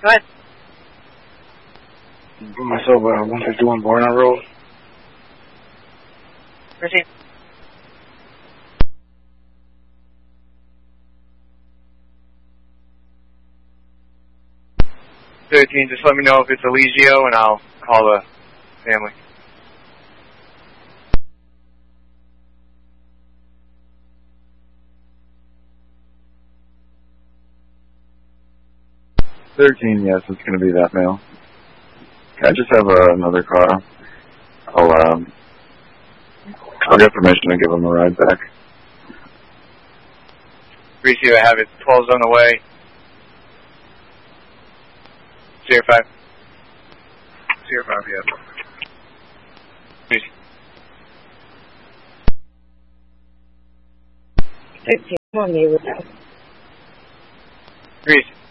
Go ahead. Put myself at 151 Barnard Road. Proceed. Just let me know if it's Eligio, and I'll call the family. Yes, it's going to be that male. I just have another car. I'll get permission to give him a ride back. 3-2, I have it. 12's on the way. 05. 05, yeah. Please. 13, come on, neighbor. 3.